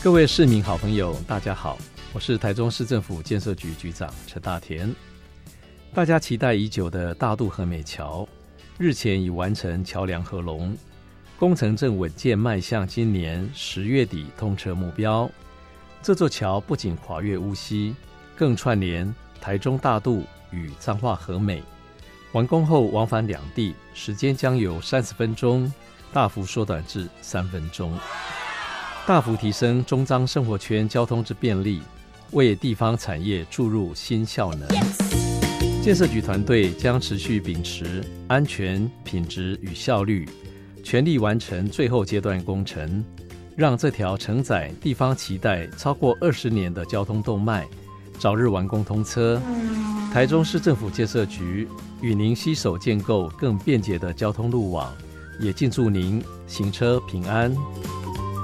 各位市民好朋友大家好，我是台中市政府建设局局长陈大田。大家期待已久的大渡和美桥日前已完成桥梁合龙，工程正稳健迈向今年10月底通车目标。这座桥不仅跨越乌溪，更串联台中大渡与彰化和美，完工后往返两地时间将由30分钟大幅缩短至3分钟，大幅提升中彰生活圈交通之便利，为地方产业注入新效能。建设局团队将持续秉持安全、品质与效率，全力完成最后阶段工程，让这条承载地方期待超过20年的交通动脉早日完工通车。台中市政府建设局与您携手建构更便捷的交通路网，也敬祝您行车平安。